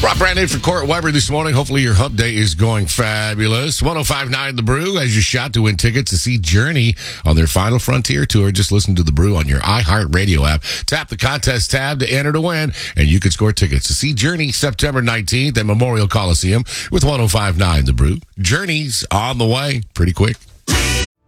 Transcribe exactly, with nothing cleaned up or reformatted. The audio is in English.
Rob Brandon for Court Weber this morning. Hopefully your hump day is going fabulous. one oh five point nine The Brew as you shot to win tickets to see Journey on their Final Frontier tour. Just listen to The Brew on your iHeartRadio app. Tap the contest tab to enter to win, and you can score tickets to see Journey September nineteenth at Memorial Coliseum with one oh five point nine The Brew. Journey's on the way pretty quick.